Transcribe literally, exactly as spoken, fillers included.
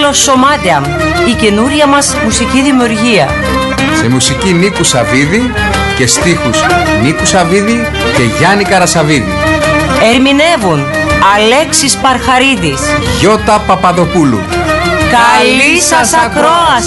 τίτλος Σωμάτεαμ, η καινούρια μας μουσική δημιουργία. Σε μουσική Νίκου Σαββίδη και στίχους Νίκου Σαββίδη και Γιάννη Καρασαβίδη. Ερμηνεύουν Αλέξης Παρχαρίδης, Γιώτα Παπαδοπούλου. Καλή σας ακρόαση!